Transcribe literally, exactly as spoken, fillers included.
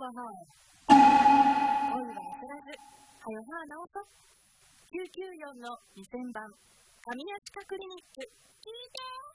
はは恋は焦らずはよは直そきゅうきゅうよんのにせんばん神谷歯科クリニック聞いて